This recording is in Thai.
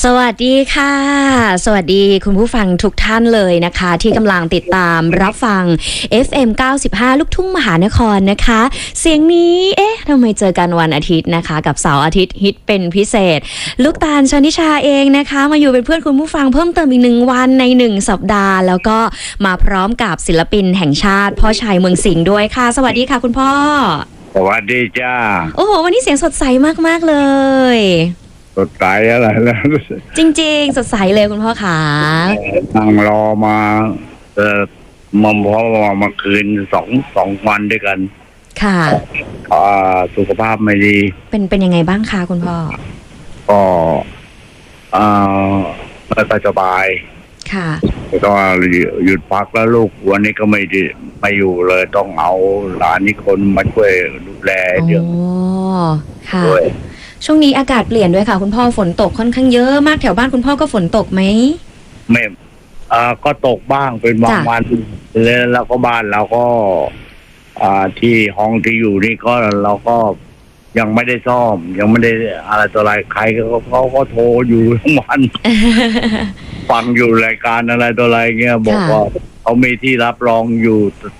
สวัสดีค่ะ สวัสดีคุณผู้ฟังทุกท่านเลยนะคะที่กำลังติดตามรับฟัง FM 95 ลูกทุ่งมหานครนะคะ เสียงนี้ทำไมเจอกันวันอาทิตย์นะคะกับเสาร์อาทิตย์ฮิตเป็นพิเศษ ลูกตาลชนิชาเองนะคะมาอยู่เป็นเพื่อนคุณผู้ฟังเพิ่มเติมอีก1 วันใน1 สัปดาห์แล้วก็มาพร้อมกับศิลปินแห่งชาติพ่อชัยเมืองสิงห์ด้วยค่ะสวัสดีค่ะคุณพ่อสวัสดีจ้าโอ้โหวันนี้เสียงสดใสมากๆเลยสดใสอะไรแล้วจริงๆสดใสเลยคุณพ่อขานั่งรอมามอมเพราะว่ามาคืนสองวันด้วยกันค่ะสุขภาพไม่ดีเป็นยังไงบ้างคะคุณพ่อก็ไม่ค่อยสบายค่ะก็หยุดพักแล้วลูกวันนี้ก็ไม่อยู่เลยต้องเอาหลานนี่คนมาช่วยดูแลเรื่องค่ะช่วงนี้อากาศเปลี่ยนด้วยค่ะคุณพ่อฝนตกค่อนข้างเยอะมากแถวบ้านคุณพ่อก็ฝนตกไหมไม่ก็ตกบ้างเป็นบางวันแล้วก็บ้านเราก็ที่ห้องที่อยู่นี่ก็เราก็ยังไม่ได้ซ่อมยังไม่ได้อะไรต่ออะไรใครเขาก็โทรอยู่ทั้งวัน ฟังอยู่รายการอะไรต่ออะไรเงี้ยบอกว่าเขามีที่รับรองอยู่